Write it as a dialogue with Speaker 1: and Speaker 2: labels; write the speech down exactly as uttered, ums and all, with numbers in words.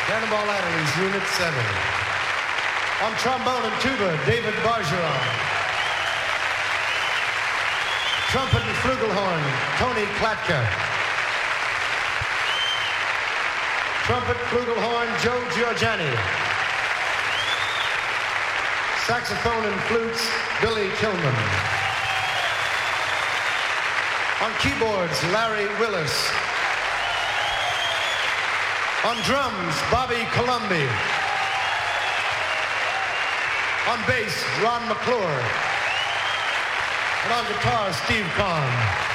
Speaker 1: Cannonball Adderley's Unit seven. On trombone and tuba, David Bargeron. Trumpet and flugelhorn, Tony Klatka. Trumpet, flugelhorn, Joe Giorgiani. Saxophone and flutes, Billy Tillman. On keyboards, Larry Willis. On drums, Bobby Colombi. On bass, Ron McClure. And on guitar, Steve Kahn.